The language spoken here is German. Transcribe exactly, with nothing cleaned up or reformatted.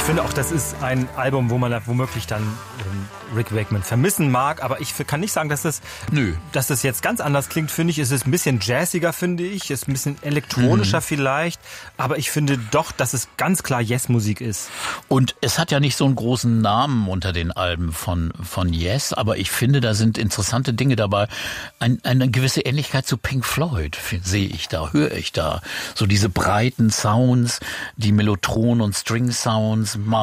ich finde auch, das ist ein Album, wo man da womöglich dann ähm, Rick Wakeman vermissen mag, aber ich kann nicht sagen, dass das, Nö. dass das jetzt ganz anders klingt, finde ich. Es ist ein bisschen jazziger, finde ich, es ist ein bisschen elektronischer mhm. vielleicht, aber ich finde doch, dass es ganz klar Yes-Musik ist. Und es hat ja nicht so einen großen Namen unter den Alben von von Yes, aber ich finde, da sind interessante Dinge dabei. Ein, eine gewisse Ähnlichkeit zu Pink Floyd sehe ich da, höre ich da. So diese breiten Sounds, die Mellotron- und String-Sounds,